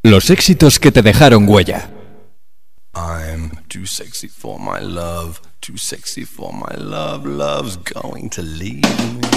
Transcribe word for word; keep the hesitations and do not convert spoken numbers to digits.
Los éxitos que te dejaron huella. I'm too sexy for my love, too sexy for my love, love's going to leave me.